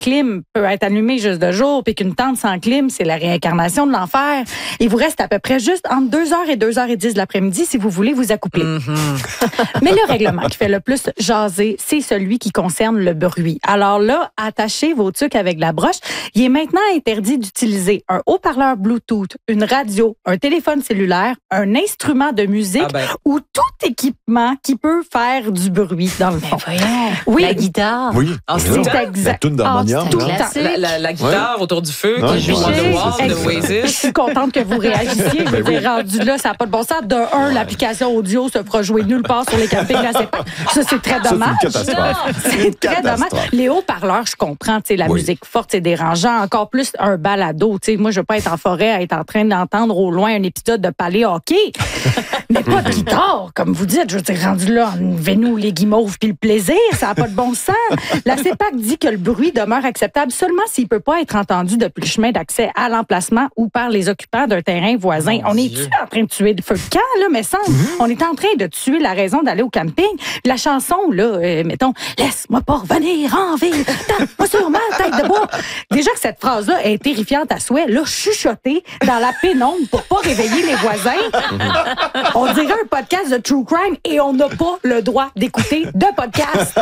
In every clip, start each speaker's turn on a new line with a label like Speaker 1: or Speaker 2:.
Speaker 1: clim peut être allumée juste de jour, puis qu'une tente sans clim, c'est la réincarnation de l'enfer. Il vous reste à peu près juste entre 2h et 2h10 de l'après-midi si vous voulez vous accoupler. Mais le règlement qui fait le plus jaser, c'est celui qui concerne le bruit. Alors là, attachez vos trucs avec la broche. Il est maintenant interdit d'utiliser un haut-parleur Bluetooth, une radio, un téléphone cellulaire, un instrument de musique ou tout équipement qui peut faire du bruit dans le fond. Oui.
Speaker 2: La guitare.
Speaker 3: Oui.
Speaker 1: C'est exact.
Speaker 3: La toune d'harmonium.
Speaker 1: Tout le temps.
Speaker 4: La guitare autour du feu qui joue
Speaker 3: Ouais.
Speaker 4: Wonderwall de Oasis.
Speaker 1: Je suis contente que vous réagissiez. Je veux dire, rendu là, ça n'a pas de bon sens. De un, l'application audio se fera jouer nulle part sur les campings. Ça, c'est très dommage.
Speaker 3: C'est une catastrophe.
Speaker 1: C'est très dommage. Les haut-parleurs, je comprends. La musique forte, c'est dérangeant. Encore plus un balado. Moi, je veux pas être en forêt à être en train d'entendre au loin un épisode de Palais Hockey. Mais pas de guitare, comme vous dites. Je veux dire, rendu là, enlevez-nous les guimauves puis le plaisir. Ça n'a pas de bon sens. La CEPAC dit que le bruit demeure acceptable seulement s'il peut pas être entendu depuis le chemin d'accès à l'emplacement ou par les occupants d'un terrain voisin. On est-tu en train de tuer le feu de camp, là, mais semble? On est en train de tuer la raison d'aller au camping. La chanson, là, mettons, laisse-moi pas revenir en ville, tape-moi sur ma tête de bois. Déjà que cette phrase-là est terrifiante à souhait, là, chuchotée dans la pénombre pour pas réveiller les voisins. On dirait un podcast de True Crime et on n'a pas le droit d'écouter de podcast.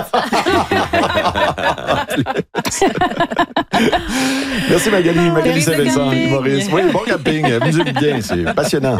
Speaker 3: Merci Magali Saint-Vincent, humoriste. Oui, bon camping, musique bien, c'est passionnant.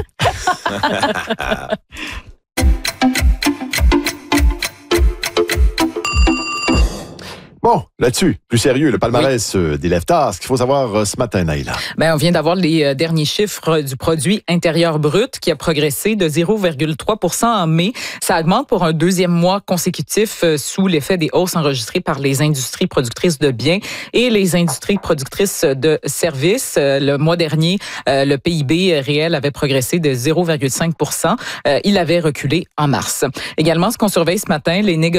Speaker 3: Bon, là-dessus, plus sérieux, le palmarès des Leftards. Ce qu'il faut savoir ce matin, Naïla.
Speaker 4: On vient d'avoir les derniers chiffres du produit intérieur brut qui a progressé de 0,3% en mai. Ça augmente pour un deuxième mois consécutif sous l'effet des hausses enregistrées par les industries productrices de biens et les industries productrices de services. Le mois dernier, le PIB réel avait progressé de 0,5%. Il avait reculé en mars. Également, ce qu'on surveille ce matin, les négociations